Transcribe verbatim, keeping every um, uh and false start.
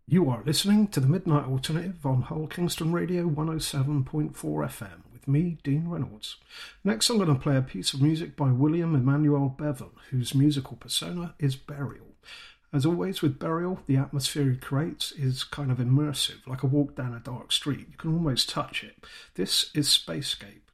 You are listening to the Midnight Alternative on Hull Kingston Radio one oh seven point four F M with me, Dean Reynolds. Next I'm going to play a piece of music by William Emanuel Bevan, whose musical persona is Burial. As always with Burial, the atmosphere he creates is kind of immersive, like a walk down a dark street. You can almost touch it. This is Spacescape.